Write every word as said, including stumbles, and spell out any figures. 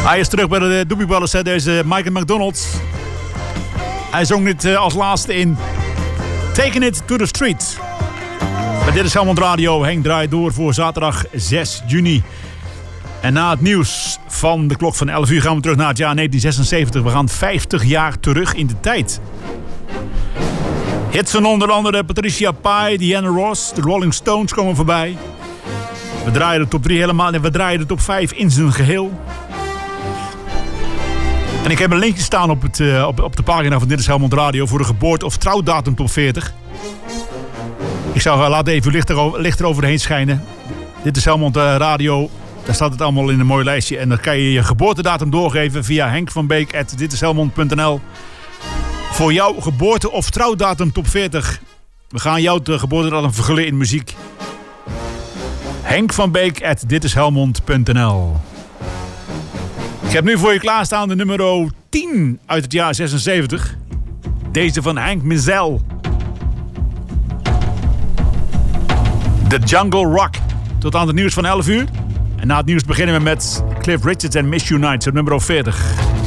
Hij is terug bij de Doobie Brothers, hè, deze Michael McDonald. Hij zong dit uh, als laatste in Taking It to the Street. Maar dit is Helmond Radio. Henk draait door voor zaterdag zes juni. En na het nieuws van de klok van elf uur gaan we terug naar het jaar negentien zesenzeventig. We gaan vijftig jaar terug in de tijd. Hits van onder andere Patricia Pai, Diana Ross, de Rolling Stones komen voorbij. We draaien de top drie helemaal en we draaien de top vijf in zijn geheel. En ik heb een linkje staan op, het, uh, op, op de pagina van Dit is Helmond Radio voor de geboorte- of trouwdatum top veertig. Ik zou uh, laten even licht, erover, licht eroverheen schijnen. Dit is Helmond uh, Radio. Daar staat het allemaal in een mooi lijstje. En dan kan je je geboortedatum doorgeven via henk van beek at ditishelmond punt n l. Voor jouw geboorte- of trouwdatum top veertig. We gaan jouw geboortedatum vergullen in muziek. henk van beek at ditishelmond punt n l. Ik heb nu voor je klaarstaan de nummer tien uit het jaar zesenzeventig. Deze van Hank Mizell. The Jungle Rock. Tot aan het nieuws van elf uur. En na het nieuws beginnen we met Cliff Richards en Miss You Nights op nummer veertig.